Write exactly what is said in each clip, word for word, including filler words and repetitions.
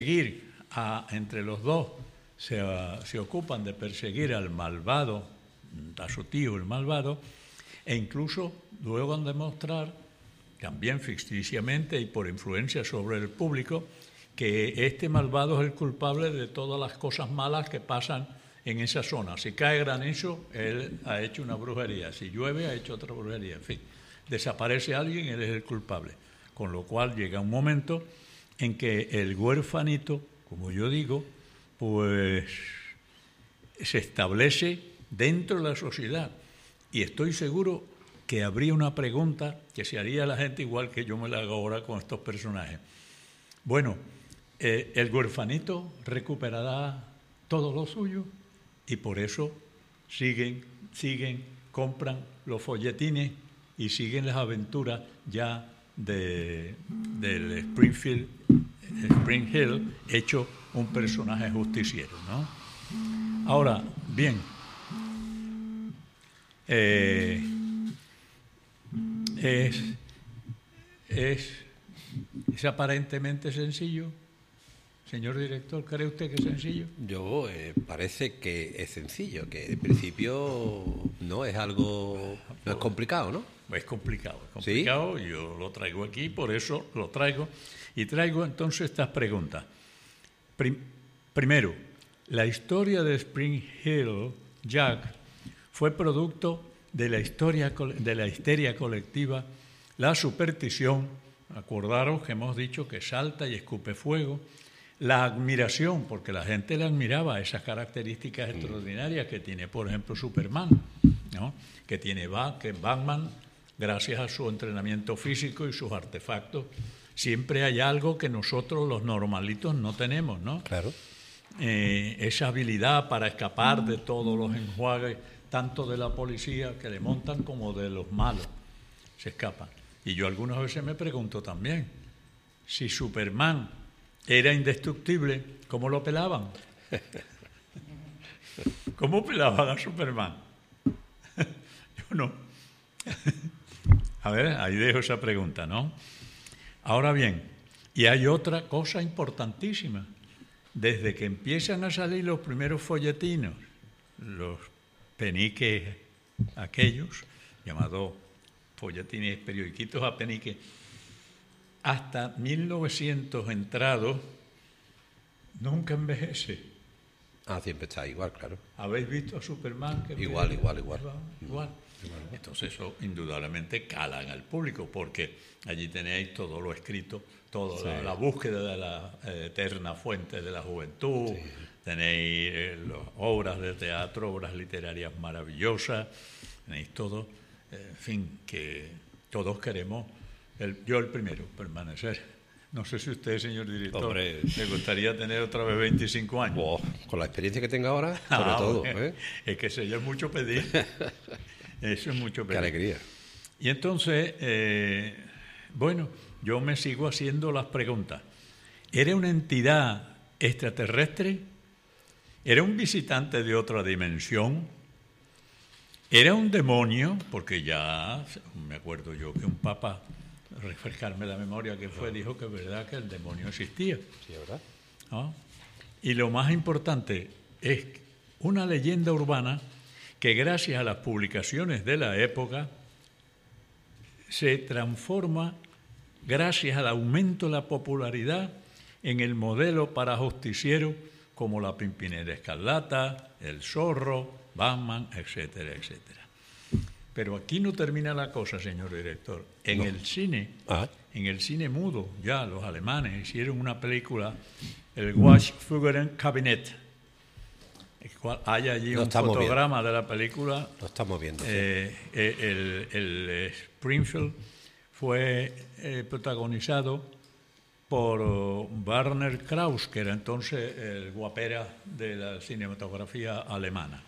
perseguir a, entre los dos, se, se ocupan de perseguir al malvado, a su tío el malvado, e incluso luego han de demostrar, también ficticiamente y por influencia sobre el público, que este malvado es el culpable de todas las cosas malas que pasan en esa zona. Si cae granizo, él ha hecho una brujería. Si llueve, ha hecho otra brujería. En fin, desaparece alguien, él es el culpable. Con lo cual llega un momento en que el huerfanito, como yo digo, pues se establece dentro de la sociedad. Y estoy seguro que habría una pregunta que se haría a la gente igual que yo me la hago ahora con estos personajes. Bueno, eh, el huerfanito recuperará todo lo suyo y por eso siguen, siguen, compran los folletines y siguen las aventuras ya de, del Springfield, Spring Hill, hecho un personaje justiciero, ¿no? Ahora, bien, eh, es, es, es aparentemente sencillo. Señor director, ¿cree usted que es sencillo? Yo, eh, parece que es sencillo, que en principio no es algo, no es complicado, ¿no? Es complicado, es complicado, ¿sí? Yo lo traigo aquí, por eso lo traigo. Y traigo entonces estas preguntas. Prim- primero, la historia de Spring Hill Jack fue producto de la, historia, de la histeria colectiva, la superstición, acordaros que hemos dicho que salta y escupe fuego, la admiración, porque la gente le admiraba esas características mm. extraordinarias que tiene, por ejemplo, Superman, ¿no? Que tiene que Batman, gracias a su entrenamiento físico y sus artefactos, siempre hay algo que nosotros los normalitos no tenemos, ¿no? Claro. Eh, esa habilidad para escapar de todos los enjuagues, tanto de la policía que le montan como de los malos, se escapan. Y yo algunas veces me pregunto también, si Superman era indestructible, ¿cómo lo pelaban? ¿Cómo pelaban a Superman? Yo no. A ver, ahí dejo esa pregunta, ¿no? Ahora bien, y hay otra cosa importantísima. Desde que empiezan a salir los primeros folletinos, los peniques aquellos, llamados folletines, periodiquitos a penique, hasta mil novecientos entrados, nunca envejece. Ah, siempre está igual, claro. ¿Habéis visto a Superman? Que igual, viene? igual, igual, igual. Igual. Igual. Entonces eso indudablemente cala en el público, porque allí tenéis todo lo escrito, toda sí. la, la búsqueda de la eh, eterna fuente de la juventud, sí. tenéis eh, las obras de teatro, obras literarias maravillosas, tenéis todo, eh, en fin, que todos queremos, el, yo el primero, permanecer. No sé si usted, señor director, Hombre. le gustaría tener otra vez veinticinco años. Oh, con la experiencia que tengo ahora, sobre ah, todo. Bueno, ¿eh? Es que eso ya es mucho pedir. Eso es mucho pedir. Qué alegría. Y entonces, eh, bueno, yo me sigo haciendo las preguntas. ¿Era una entidad extraterrestre? ¿Era un visitante de otra dimensión? ¿Era un demonio? Porque ya me acuerdo yo que un papa, refrescarme la memoria que fue, dijo que es verdad que el demonio existía. Sí, ¿verdad? ¿No? Y lo más importante es una leyenda urbana que gracias a las publicaciones de la época se transforma, gracias al aumento de la popularidad, en el modelo para justiciero como la Pimpinela Escarlata, el Zorro, Batman, etcétera, etcétera. Pero aquí no termina la cosa, señor director. En no. el cine, ah. en el cine mudo, ya los alemanes hicieron una película, el Waschfiguren-Kabinett. Hay allí no un fotograma viendo. de la película. Lo estamos viendo. Eh, sí. el, el, el Springfield fue eh, protagonizado por Werner Krauss, que era entonces el guapera de la cinematografía alemana.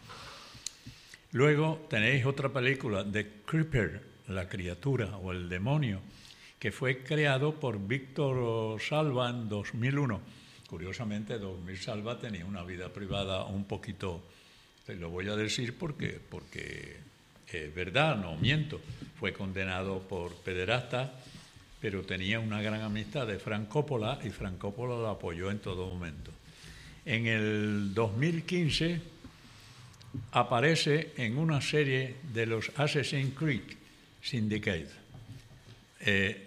Luego tenéis otra película, The Creeper, la criatura o el demonio, que fue creado por Víctor Salva en dos mil uno. Curiosamente, Dormir Salva tenía una vida privada un poquito, te lo voy a decir porque, porque es verdad, no miento. Fue condenado por pederasta, pero tenía una gran amistad de Frank Coppola y Frank Coppola lo apoyó en todo momento. En el dos mil quince aparece en una serie de los Assassin's Creed Syndicate. Eh,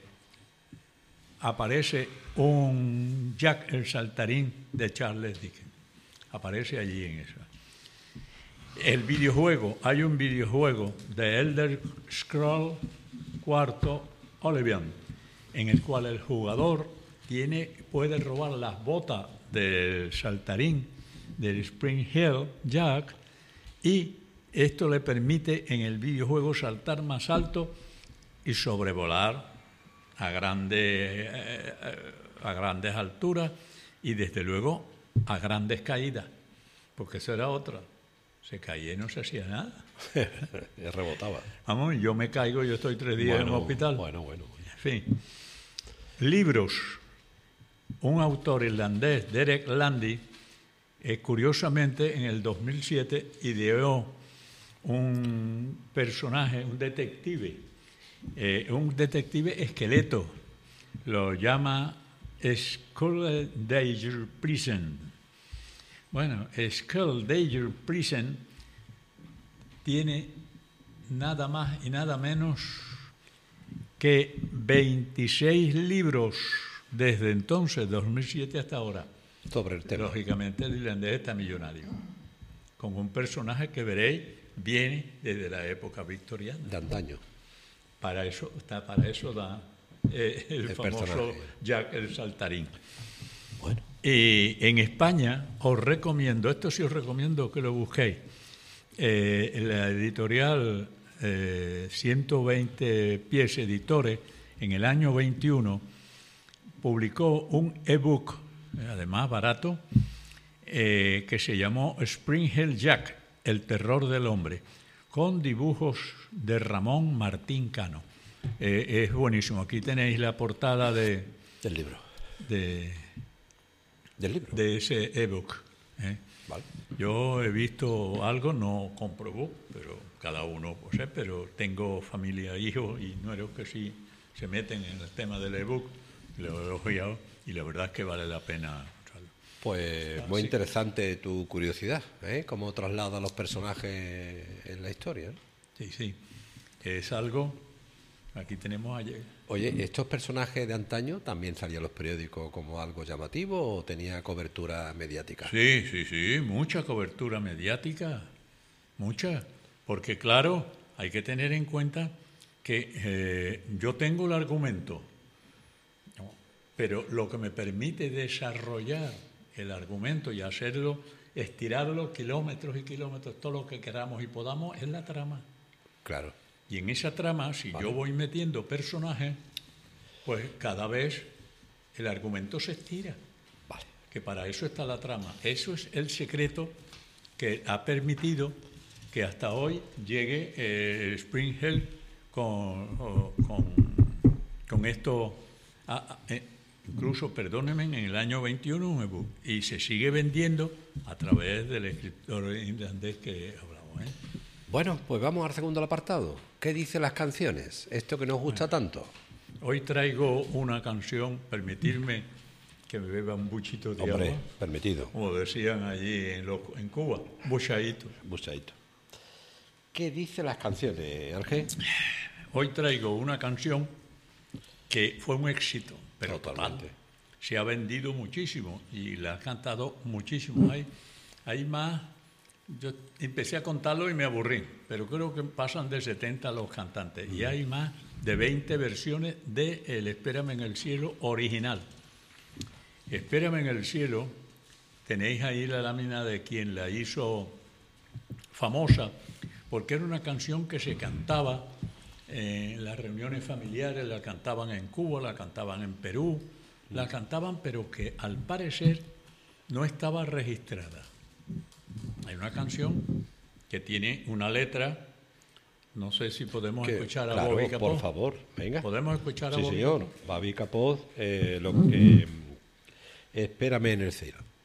aparece un Jack el Saltarín de Charles Dickens. Aparece allí en esa. El videojuego, hay un videojuego de Elder Scrolls cuarto Oblivion, en el cual el jugador tiene, puede robar las botas del saltarín del Spring Hill Jack, y esto le permite en el videojuego saltar más alto y sobrevolar a grandes, eh, a grandes alturas y desde luego a grandes caídas, porque eso era otra. Se caía y no se hacía nada. Rebotaba. Vamos, yo me caigo, yo estoy tres días bueno, en el hospital. Bueno, bueno. En fin. Libros. Un autor irlandés, Derek Landy, eh, curiosamente en el dos mil siete ideó un personaje, un detective, eh, un detective esqueleto. Lo llama Skulldagger Prison. Bueno, Skulldagger Prison tiene nada más y nada menos que veintiséis libros desde entonces, dos mil siete hasta ahora. Sobre el tema. Lógicamente el irlandés está millonario, con un personaje que veréis viene desde la época victoriana. De antaño. Para eso, está, para eso da eh, el, el famoso personaje. Jack el Saltarín. Bueno. Y en España os recomiendo, esto sí os recomiendo que lo busquéis, eh, la editorial eh, ciento veinte Pies Editores, en el año veintiuno, publicó un ebook, eh, además barato, eh, que se llamó Spring Hill Jack, el terror del hombre, con dibujos de Ramón Martín Cano. Eh, es buenísimo. Aquí tenéis la portada de... Del libro. De, Del libro. de ese ebook. ¿eh? Vale. Yo he visto algo, no compro book, pero cada uno posee, pero tengo familia, hijos y nueros que sí se meten en el tema del ebook, lo he elogiado y la verdad es que vale la pena. Pues ah, muy sí. interesante tu curiosidad, ¿eh? Cómo traslada a los personajes en la historia. Sí, sí, es algo, aquí tenemos ayer. Oye, ¿estos personajes de antaño también salían en los periódicos como algo llamativo o tenía cobertura mediática? Sí, sí, sí, mucha cobertura mediática, mucha, porque claro, hay que tener en cuenta que eh, yo tengo el argumento, ¿no? Pero lo que me permite desarrollar el argumento y hacerlo, estirarlo kilómetros y kilómetros, todo lo que queramos y podamos, es la trama. Claro. Y en esa trama, si vale. yo voy metiendo personajes, pues cada vez el argumento se estira. Vale. Que para eso está la trama. Eso es el secreto que ha permitido que hasta hoy llegue eh, Spring Hill con, con, con esto. A, a, eh, incluso, perdónenme, en el año veintiuno un ebook. Y se sigue vendiendo a través del escritor irlandés que hablamos. ¿eh? Bueno, pues vamos al segundo apartado. ¿Qué dicen las canciones? Esto que nos gusta tanto. Hoy traigo una canción, permitirme que me beba un buchito de Hombre, agua. permitido. Como decían allí en, lo, en Cuba, buchadito. Buchadito. ¿Qué dicen las canciones, Ángel? Hoy traigo una canción que fue un éxito, pero totalmente. Total. Se ha vendido muchísimo y la ha cantado muchísimo. Hay, hay más... Yo empecé a contarlo y me aburrí, pero creo que pasan de setenta los cantantes. Y hay más de veinte versiones de El Espérame en el Cielo original. Espérame en el Cielo, tenéis ahí la lámina de quien la hizo famosa, porque era una canción que se cantaba en las reuniones familiares, la cantaban en Cuba, la cantaban en Perú, la cantaban, pero que al parecer no estaba registrada. Hay una canción que tiene una letra, no sé si podemos que, escuchar a claro, Bobby Capó. Por favor, venga. ¿Podemos escuchar a sí, Bobby? Sí, señor. Bobby Capó, eh, lo que... Espérame en el cielo.